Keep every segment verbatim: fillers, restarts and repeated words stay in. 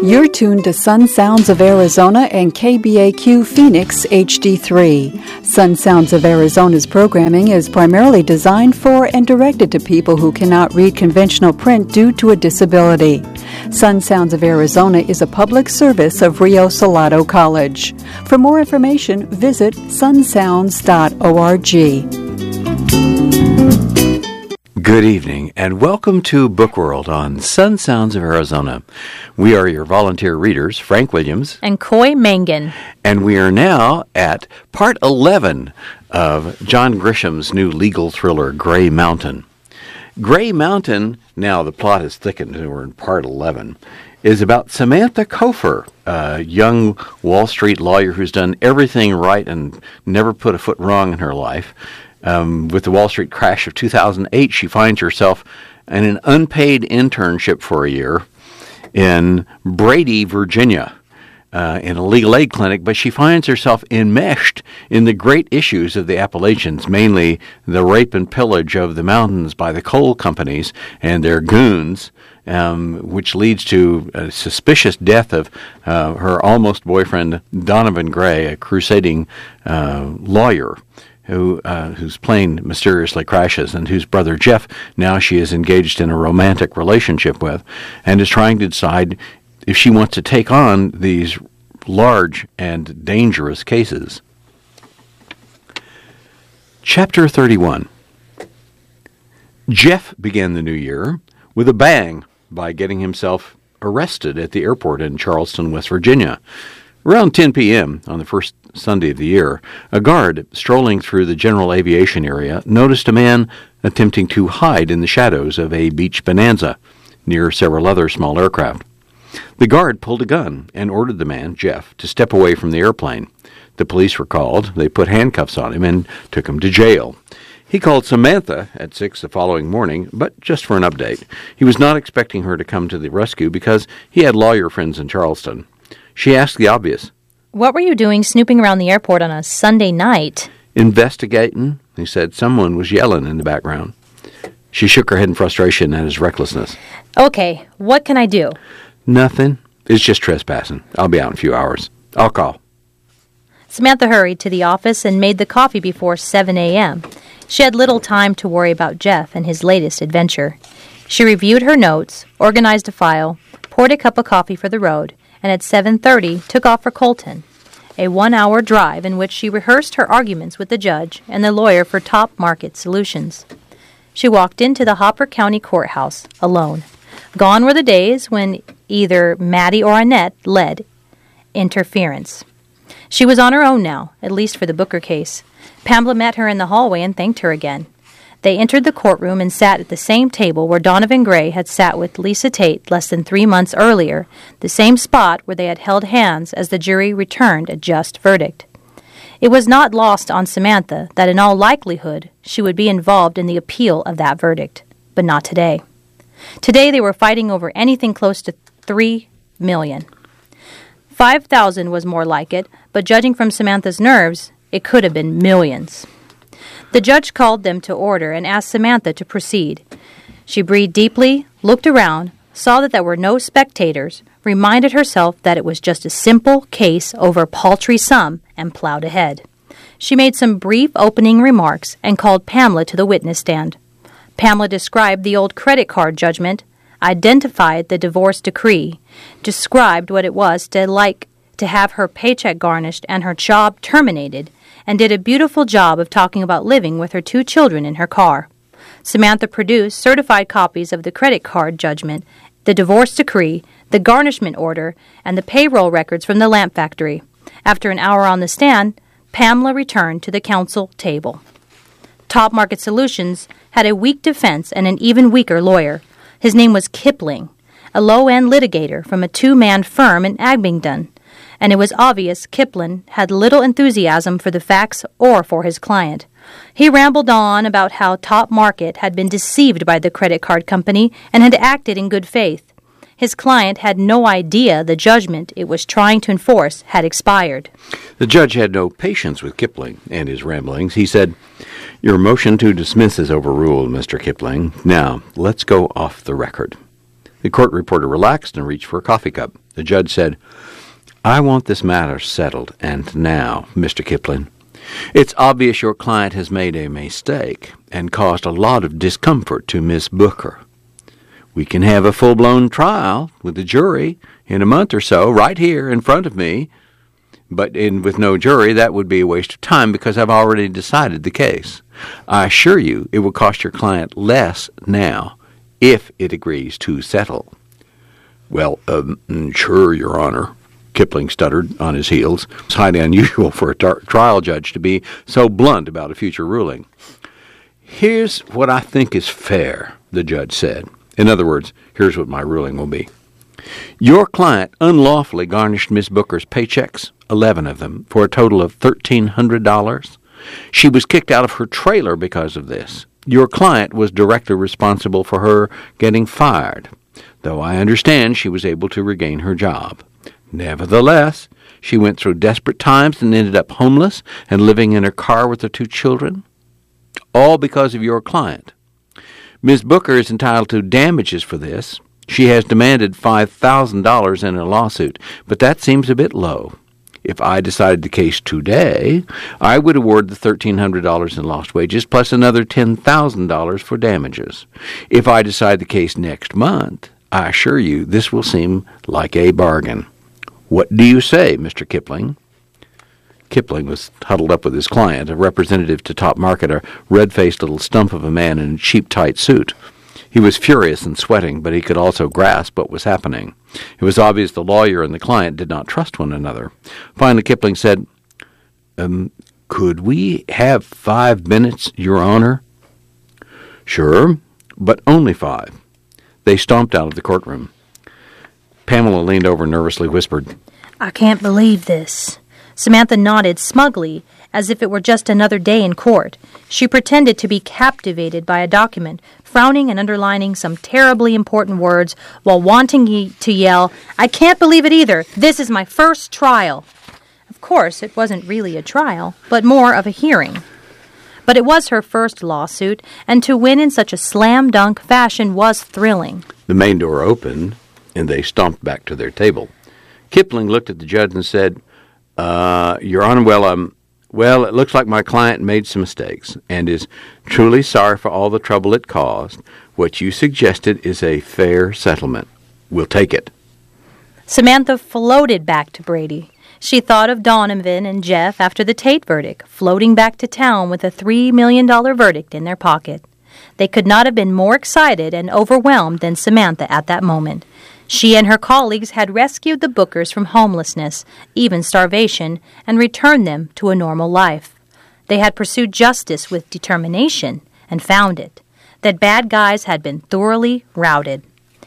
You're tuned to Sun Sounds of Arizona and K B A Q Phoenix H D three. Sun Sounds of Arizona's programming is primarily designed for and directed to people who cannot read conventional print due to a disability. Sun Sounds of Arizona is a public service of Rio Salado College. For more information, visit sun sounds dot org. Good evening, and welcome to Book World on Sun Sounds of Arizona. We are your volunteer readers, Frank Williams and Coy Mangan. And we are now at part eleven of John Grisham's new legal thriller, Gray Mountain. Gray Mountain, now the plot has thickened and we're in part eleven, is about Samantha Kofer, a young Wall Street lawyer who's done everything right and never put a foot wrong in her life. Um, with the Wall Street crash of two thousand eight, she finds herself in an unpaid internship for a year in Brady, Virginia, uh, in a legal aid clinic, but she finds herself enmeshed in the great issues of the Appalachians, mainly the rape and pillage of the mountains by the coal companies and their goons, um, which leads to a suspicious death of uh, her almost boyfriend, Donovan Gray, a crusading uh, lawyer. Who uh, whose plane mysteriously crashes, and whose brother Jeff now she is engaged in a romantic relationship with, and is trying to decide if she wants to take on these large and dangerous cases. Chapter thirty-one. Jeff began the new year with a bang by getting himself arrested at the airport in Charleston, West Virginia. Around ten p.m. on the first Sunday of the year, a guard strolling through the general aviation area noticed a man attempting to hide in the shadows of a beach bonanza near several other small aircraft. The guard pulled a gun and ordered the man, Jeff, to step away from the airplane. The police were called, they put handcuffs on him, and took him to jail. He called Samantha at six the following morning, but just for an update. He was not expecting her to come to the rescue because he had lawyer friends in Charleston. She asked the obvious. What were you doing snooping around the airport on a Sunday night? Investigating, he said. Someone was yelling in the background. She shook her head in frustration at his recklessness. Okay, what can I do? Nothing. It's just trespassing. I'll be out in a few hours. I'll call. Samantha hurried to the office and made the coffee before seven a.m. She had little time to worry about Jeff and his latest adventure. She reviewed her notes, organized a file, poured a cup of coffee for the road, and at seven thirty took off for Colton, a one-hour drive in which she rehearsed her arguments with the judge and the lawyer for Top Market Solutions. She walked into the Hopper County Courthouse alone. Gone were the days when either Maddie or Annette led interference. She was on her own now, at least for the Booker case. Pamela met her in the hallway and thanked her again. They entered the courtroom and sat at the same table where Donovan Gray had sat with Lisa Tate less than three months earlier, the same spot where they had held hands as the jury returned a just verdict. It was not lost on Samantha that in all likelihood she would be involved in the appeal of that verdict, but not today. Today they were fighting over anything close to three million. Five thousand was more like it, but judging from Samantha's nerves, it could have been millions. The judge called them to order and asked Samantha to proceed. She breathed deeply, looked around, saw that there were no spectators, reminded herself that it was just a simple case over a paltry sum, and plowed ahead. She made some brief opening remarks and called Pamela to the witness stand. Pamela described the old credit card judgment, identified the divorce decree, described what it was to like to have her paycheck garnished and her job terminated, and did a beautiful job of talking about living with her two children in her car. Samantha produced certified copies of the credit card judgment, the divorce decree, the garnishment order, and the payroll records from the lamp factory. After an hour on the stand, Pamela returned to the counsel table. Top Market Solutions had a weak defense and an even weaker lawyer. His name was Kipling, a low-end litigator from a two-man firm in Abingdon, and it was obvious Kipling had little enthusiasm for the facts or for his client. He rambled on about how Top Market had been deceived by the credit card company and had acted in good faith. His client had no idea the judgment it was trying to enforce had expired. The judge had no patience with Kipling and his ramblings. He said, "Your motion to dismiss is overruled, Mister Kipling. Now, let's go off the record." The court reporter relaxed and reached for a coffee cup. The judge said, "I want this matter settled, and now, Mister Kipling. It's obvious your client has made a mistake and caused a lot of discomfort to Miss Booker. We can have a full-blown trial with the jury in a month or so, right here in front of me. But in, with no jury, that would be a waste of time because I've already decided the case. I assure you it will cost your client less now if it agrees to settle." "Well, um, sure, Your Honor," Kipling stuttered on his heels. It's highly unusual for a tar- trial judge to be so blunt about a future ruling. "Here's what I think is fair," the judge said. In other words, here's what my ruling will be. Your client unlawfully garnished Miss Booker's paychecks, eleven of them, for a total of thirteen hundred dollars. She was kicked out of her trailer because of this. Your client was directly responsible for her getting fired, though I understand she was able to regain her job. Nevertheless, she went through desperate times and ended up homeless and living in her car with her two children, all because of your client. Miss Booker is entitled to damages for this. She has demanded five thousand dollars in a lawsuit, but that seems a bit low. If I decided the case today, I would award the thirteen hundred dollars in lost wages plus another ten thousand dollars for damages. If I decide the case next month, I assure you this will seem like a bargain. What do you say, Mister Kipling?" Kipling was huddled up with his client, a representative to Top Market, a red-faced little stump of a man in a cheap, tight suit. He was furious and sweating, but he could also grasp what was happening. It was obvious the lawyer and the client did not trust one another. Finally, Kipling said, um, "Could we have five minutes, Your Honor?" "Sure, but only five." They stomped out of the courtroom. Pamela leaned over and nervously whispered, "I can't believe this." Samantha nodded smugly, as if it were just another day in court. She pretended to be captivated by a document, frowning and underlining some terribly important words while wanting ye- to yell, "I can't believe it either! This is my first trial!" Of course, it wasn't really a trial, but more of a hearing. But it was her first lawsuit, and to win in such a slam-dunk fashion was thrilling. The main door opened, and they stomped back to their table. Kipling looked at the judge and said, Uh, Your Honor, well, um, well, it looks like my client made some mistakes and is truly sorry for all the trouble it caused. What you suggested is a fair settlement. We'll take it." Samantha floated back to Brady. She thought of Donovan and Jeff after the Tate verdict, floating back to town with a three million dollars verdict in their pocket. They could not have been more excited and overwhelmed than Samantha at that moment. She and her colleagues had rescued the Bookers from homelessness, even starvation, and returned them to a normal life. They had pursued justice with determination and found it. That bad guys had been thoroughly routed.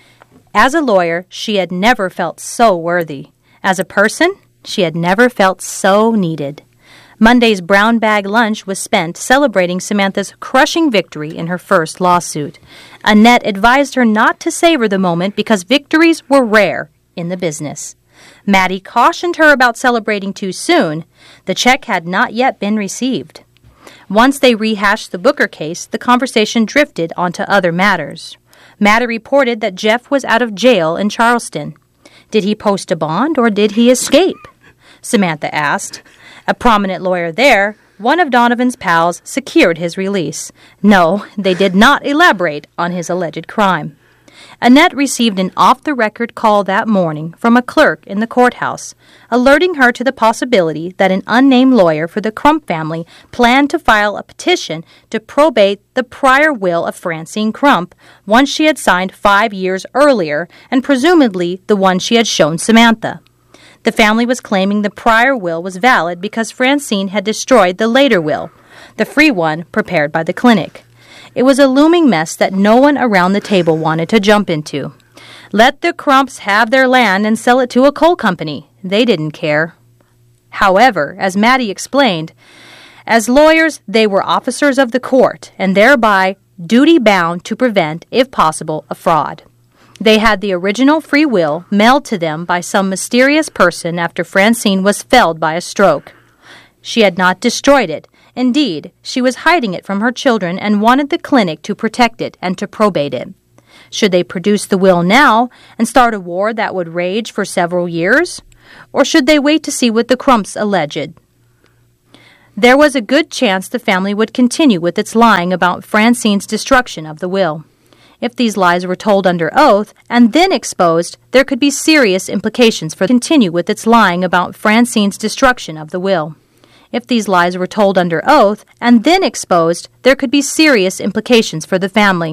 As a lawyer, she had never felt so worthy. As a person, she had never felt so needed. Monday's brown bag lunch was spent celebrating Samantha's crushing victory in her first lawsuit. Annette advised her not to savor the moment because victories were rare in the business. Maddie cautioned her about celebrating too soon. The check had not yet been received. Once they rehashed the Booker case, the conversation drifted onto other matters. Maddie reported that Jeff was out of jail in Charleston. Did he post a bond or did he escape? Samantha asked. A prominent lawyer there, one of Donovan's pals, secured his release. No, they did not elaborate on his alleged crime. Annette received an off-the-record call that morning from a clerk in the courthouse, alerting her to the possibility that an unnamed lawyer for the Crump family planned to file a petition to probate the prior will of Francine Crump, one she had signed five years earlier, and presumably the one she had shown Samantha. The family was claiming the prior will was valid because Francine had destroyed the later will, the free one prepared by the clinic. It was a looming mess that no one around the table wanted to jump into. Let the Crumps have their land and sell it to a coal company. They didn't care. However, as Maddie explained, as lawyers, they were officers of the court and thereby duty-bound to prevent, if possible, a fraud. They had the original free will mailed to them by some mysterious person after Francine was felled by a stroke. She had not destroyed it. Indeed, she was hiding it from her children and wanted the clinic to protect it and to probate it. Should they produce the will now and start a war that would rage for several years? Or should they wait to see what the Crumps alleged? There was a good chance the family would continue with its lying about Francine's destruction of the will. If these lies were told under oath and then exposed, there could be serious implications for continue with its lying about Francine's destruction of the will. If these lies were told under oath and then exposed, there could be serious implications for the family.